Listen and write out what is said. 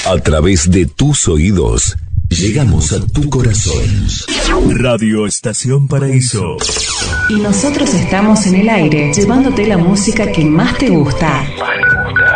A través de tus oídos, llegamos a tu corazón. Radio Estación Paraíso. Y nosotros estamos en el aire, llevándote la música que más te gusta.